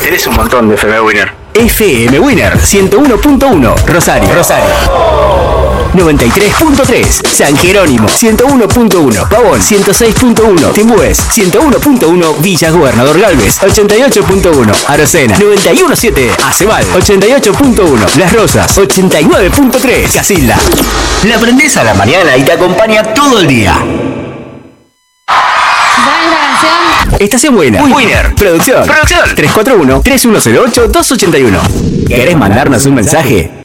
Tenés un montón de FM Winner. FM Winner 101.1 Rosario. 93.3 San Jerónimo 101.1 Pavón 106.1 Timbúes 101.1 Villa Gobernador Galvez 88.1 Arocena 91.7 Aceval 88.1 Las Rosas 89.3 Casilda. La aprendés a la mañana y te acompaña todo el día. ¿Saben esta canción? Estación Buena. Winner. Producción. 341-3108-281. ¿Querés mandarnos un mensaje?